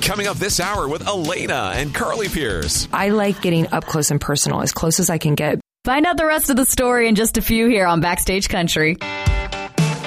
Coming up this hour with Elena and Carly Pierce. I like getting up close and personal, as close as I can get. Find out the rest of the story in just a few here on Backstage Country.